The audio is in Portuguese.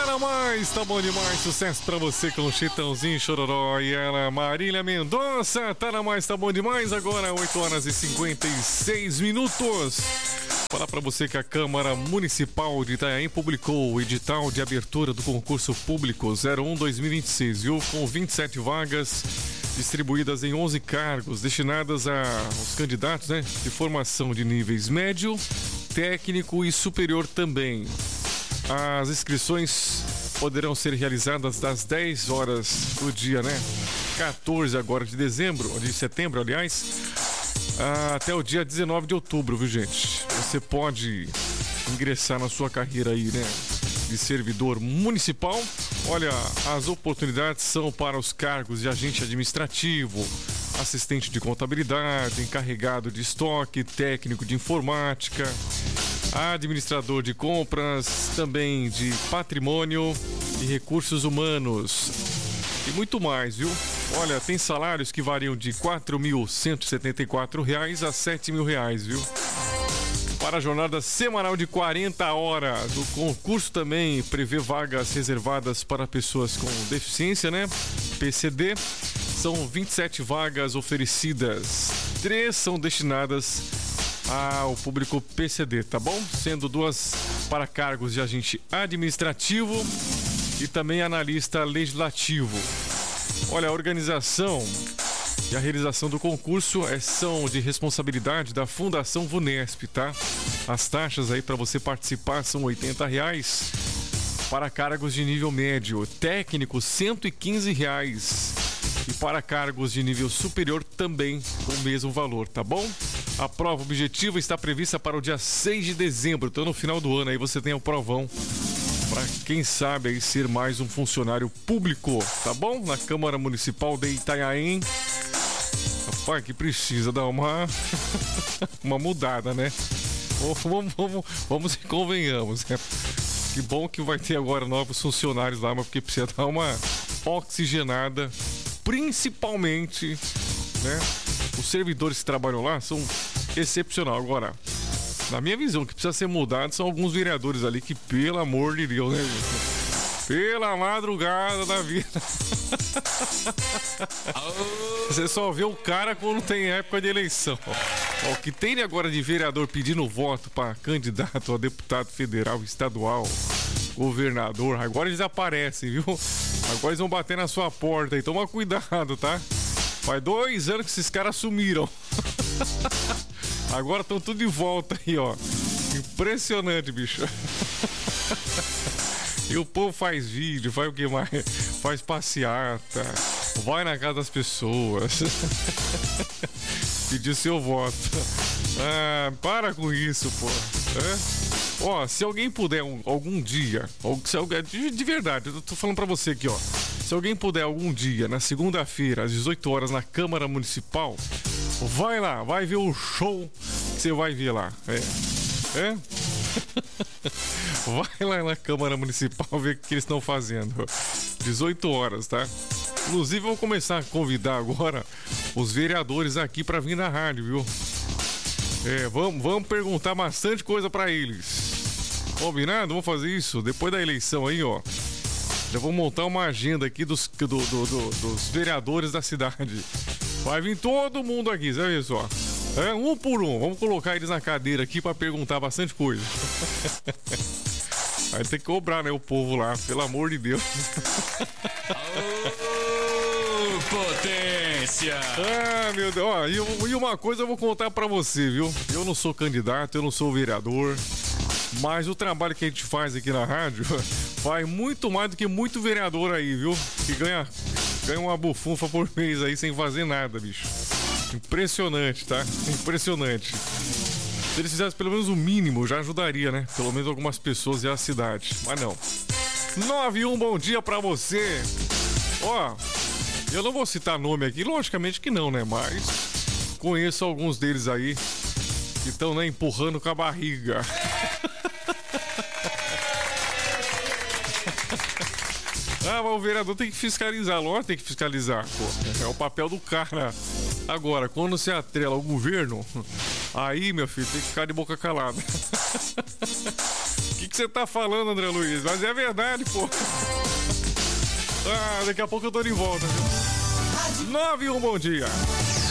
na mais, tá bom demais. Sucesso pra você com o Chitãozinho Chororó e ela, Marília Mendonça. Tá na mais, tá bom demais. Agora 8h56. Falar pra você que a Câmara Municipal de Itanhaém publicou o edital de abertura do concurso público 01-2026, viu? Com 27 vagas distribuídas em 11 cargos destinadas aos candidatos, né? De formação de níveis médio, técnico e superior também. As inscrições poderão ser realizadas das 10 horas do dia, né? 14 agora de setembro, aliás, até o dia 19 de outubro, viu, gente? Você pode ingressar na sua carreira aí, né? De servidor municipal. Olha, as oportunidades são para os cargos de agente administrativo, assistente de contabilidade, encarregado de estoque, técnico de informática, administrador de compras, também de patrimônio e recursos humanos e muito mais, viu? Olha, tem salários que variam de R$ 4.174 a R$ 7.000, viu? Para a jornada semanal de 40 horas. O concurso também prevê vagas reservadas para pessoas com deficiência, né? PCD. São 27 vagas oferecidas. 3 são destinadas ao público PCD, tá bom? Sendo 2 para cargos de agente administrativo e também analista legislativo. Olha, a organização e a realização do concurso são de responsabilidade da Fundação Vunesp, tá? As taxas aí para você participar são R$ 80 para cargos de nível médio, técnico R$ 115 e para cargos de nível superior também o mesmo valor, tá bom? A prova objetiva está prevista para o dia 6 de dezembro, então no final do ano aí você tem o provão para quem sabe aí ser mais um funcionário público, tá bom? Na Câmara Municipal de Itanhaém. Rapaz, que precisa dar uma mudada, né? Vamos e convenhamos, né? Que bom que vai ter agora novos funcionários lá, mas porque precisa dar uma oxigenada, principalmente, né? Os servidores que trabalham lá são excepcional. Agora, na minha visão, que precisa ser mudado são alguns vereadores ali que, pelo amor de Deus, né, gente? Pela madrugada da vida. Você só vê o cara quando tem época de eleição. O que tem agora de vereador pedindo voto para candidato a deputado federal, estadual, governador, agora eles aparecem, viu? Agora eles vão bater na sua porta e toma cuidado, tá? Faz 2 anos que esses caras sumiram. Agora estão tudo de volta aí, ó. Impressionante, bicho. E o povo faz vídeo, faz o que mais? Faz passeata, vai na casa das pessoas. Pedir seu voto. Ah, para com isso, pô. Ó, se alguém puder algum dia, de verdade, eu tô falando pra você aqui, ó. Se alguém puder algum dia, na segunda-feira, às 18 horas, na Câmara Municipal, vai lá, vai ver o show que você vai ver lá. Vai lá na Câmara Municipal ver o que eles estão fazendo. 18 horas, tá? Inclusive, eu vou começar a convidar agora os vereadores aqui pra vir na rádio, viu? Vamos perguntar bastante coisa pra eles. Combinado? Vamos fazer isso depois da eleição aí, ó. Já vou montar uma agenda aqui dos vereadores da cidade. Vai vir todo mundo aqui, sabe isso, ó? Um por um. Vamos colocar eles na cadeira aqui pra perguntar bastante coisa. Aí tem que cobrar, né, o povo lá, pelo amor de Deus. Potência! Ah, meu Deus. Ó, e uma coisa eu vou contar pra você, viu? Eu não sou candidato, eu não sou vereador, mas o trabalho que a gente faz aqui na rádio faz muito mais do que muito vereador aí, viu? Que ganha uma bufunfa por mês aí sem fazer nada, bicho. Impressionante, tá? Impressionante. Se eles fizessem pelo menos o mínimo, já ajudaria, né? Pelo menos algumas pessoas e a cidade. Mas não. 91, bom dia pra você. Ó, eu não vou citar nome aqui, logicamente que não, né? Mas conheço alguns deles aí que estão, né, empurrando com a barriga. Ah, mas o vereador tem que fiscalizar, lógico, tem que fiscalizar, pô. É o papel do cara. Agora, quando se atrela ao governo, aí, meu filho, tem que ficar de boca calada. O que você tá falando, André Luiz? Mas é verdade, pô. Ah, daqui a pouco eu tô de volta, viu? 9 e 1, bom dia.